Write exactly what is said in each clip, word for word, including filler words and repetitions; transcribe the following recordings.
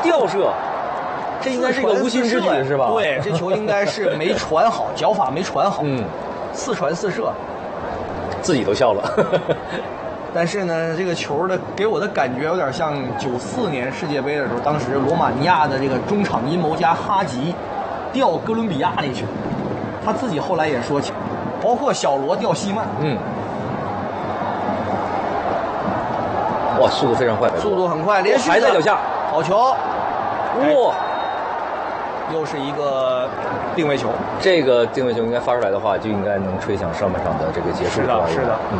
吊射，这应该是一个无心之举是吧？ 对，这球应该是没传好，脚法没传好， 嗯， 似传似射， 自己都笑了。 但是呢，这个球的给我的感觉有点像九四年世界杯的时候，当时罗马尼亚的这个中场阴谋家哈吉吊哥伦比亚那球，他自己后来也说，包括小罗吊西曼， 嗯，哇，速度非常快， 速度很快，连续还在脚下， 好球， 哇， 又是一个定位球。 这个定位球应该发出来的话，就应该能吹响上半场的这个结束。 是的，是的， 嗯。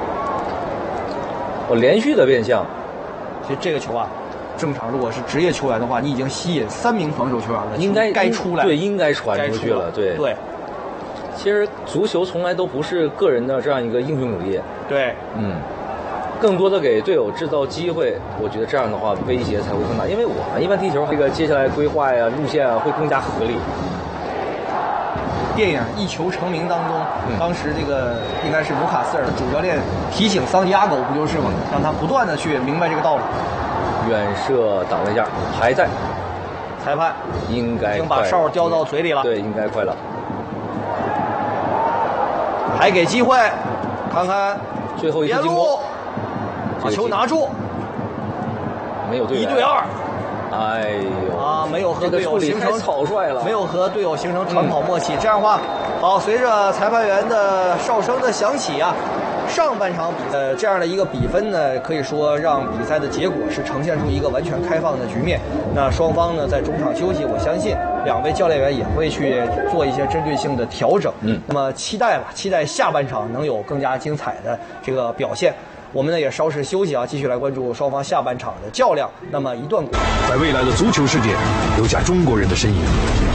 我连续的变向， 其实这个球啊，正常如果是职业球员的话，你已经吸引三名防守球员了， 应该该出来， 对，应该传出去了，对对。 其实足球从来都不是个人的这样一个英雄主义， 对， 嗯，更多的给队友制造机会，我觉得这样的话威胁才会更大。因为我们一般踢球，这个接下来规划呀、路线啊会更加合理。 电影《一球成名》当中，嗯、当时这个应该是卢卡斯尔的主教练提醒桑迪亚狗，不就是吗？让他不断的去明白这个道理。 远射挡了一下，还在。 裁判应该已经把哨叼到嘴里了。 对，应该快了。 还给机会，看看最后一次进攻， 把球拿住， 没有队员， 一对二。 哎呦啊，没有和队友形成草率了， 没有和队友形成传跑默契。嗯、这样的话，好，随着裁判员的哨声的响起啊，上半场比呃这样的一个比分呢，可以说让比赛的结果是呈现出一个完全开放的局面。那双方呢在中场休息，我相信两位教练员也会去做一些针对性的调整。嗯，那么期待吧，期待下半场能有更加精彩的这个表现。我们呢也稍事休息啊，继续来关注双方下半场的较量。那么一段， 在未来的足球世界留下中国人的身影，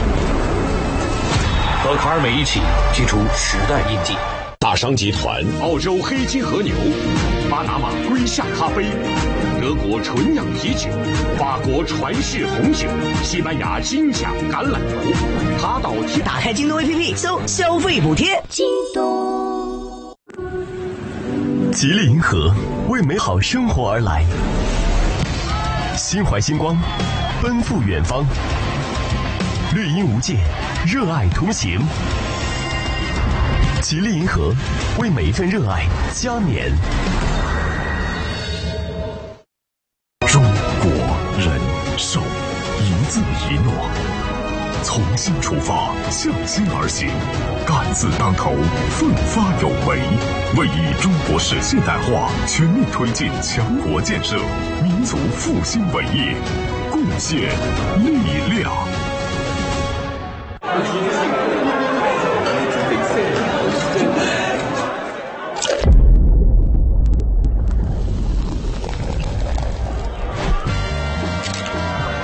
和卡尔美一起踢出时代印记。 大商集团、 澳洲黑金和牛、巴拿马龟夏咖啡、德国纯酿啤酒、法国传世红酒、西班牙金奖橄榄油，他岛贴。 打开京东 A P P 搜消费补贴。京东。 吉利银河，为美好生活而来。心怀星光，奔赴远方。绿荫无界，热爱同行。吉利银河，为每一份热爱加冕。 中国人寿，一字一诺，从心出发，向心而行，敢字当头，奋发有为，为以中国式现代化全面推进强国建设、民族复兴伟业贡献力量。